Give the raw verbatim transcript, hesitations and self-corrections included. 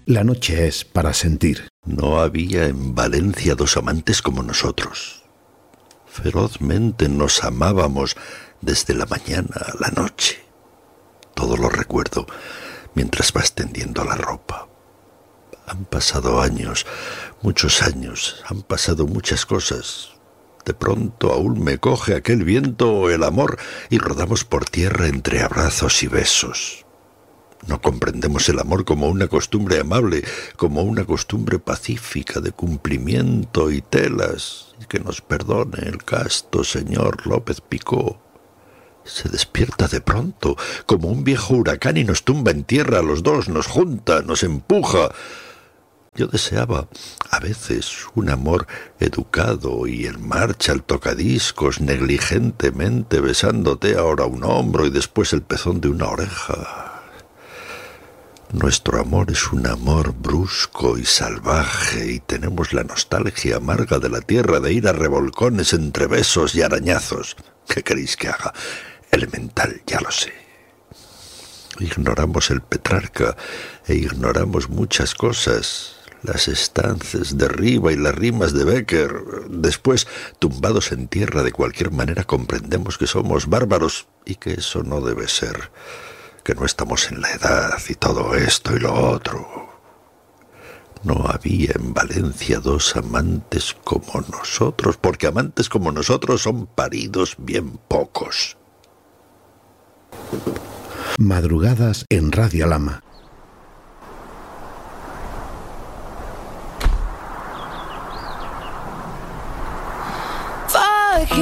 La noche es para sentir. No había en Valencia dos amantes como nosotros. Ferozmente nos amábamos desde la mañana a la noche. Todo lo recuerdo mientras vas tendiendo la ropa. Han pasado años, muchos años, han pasado muchas cosas. De pronto aún me coge aquel viento o el amor y rodamos por tierra entre abrazos y besos. No comprendemos el amor como una costumbre amable, como una costumbre pacífica de cumplimiento y telas, y que nos perdone el casto señor López Picó. Se despierta de pronto, como un viejo huracán, y nos tumba en tierra a los dos, nos junta, nos empuja. Yo deseaba, a veces, un amor educado y en marcha al tocadiscos, negligentemente besándote ahora un hombro y después el pezón de una oreja. Nuestro amor es un amor brusco y salvaje, y tenemos la nostalgia amarga de la tierra de ir a revolcones entre besos y arañazos. ¿Qué queréis que haga? Elemental, ya lo sé. Ignoramos el Petrarca e ignoramos muchas cosas. Las estances de Riva y las rimas de Bécquer. Después, tumbados en tierra de cualquier manera, comprendemos que somos bárbaros y que eso no debe ser, que no estamos en la edad y todo esto y lo otro. No había en Valencia dos amantes como nosotros, porque amantes como nosotros son paridos bien pocos. Madrugadas en Radio Lama.